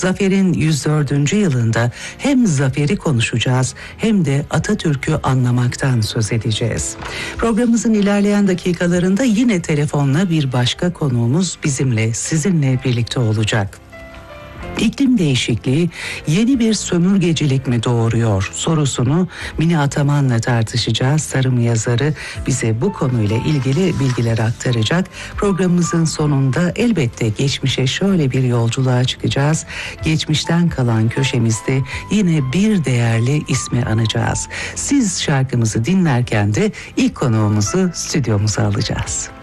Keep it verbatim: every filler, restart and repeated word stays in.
Zafer'in yüz dördüncü yılında hem zaferi konuşacağız hem de Atatürk'ü anlamaktan söz edeceğiz. Programımızın ilerleyen dakikalarında yine telefonla bir başka konuğumuz bizimle, sizinle birlikte olacak. İklim değişikliği yeni bir sömürgecilik mi doğuruyor sorusunu Mine Ataman'la tartışacağız. Tarım yazarı bize bu konuyla ilgili bilgiler aktaracak. Programımızın sonunda elbette geçmişe şöyle bir yolculuğa çıkacağız. Geçmişten kalan köşemizde yine bir değerli ismi anacağız. Siz şarkımızı dinlerken de ilk konuğumuzu stüdyomuza alacağız.